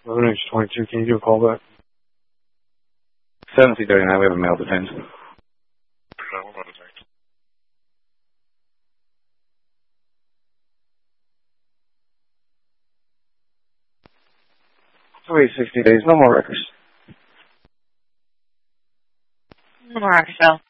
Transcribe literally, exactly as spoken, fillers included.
eleven H twenty-two, can you do a call back? seven C thirty-nine, we have a male detained. Wait sixty days, no more records. No more records, Bill.